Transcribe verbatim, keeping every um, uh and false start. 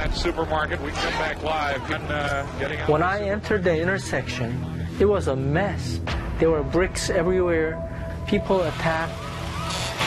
that supermarket. We come back live. And, uh, getting out when I entered the intersection, it was a mess. There were bricks everywhere. People attacked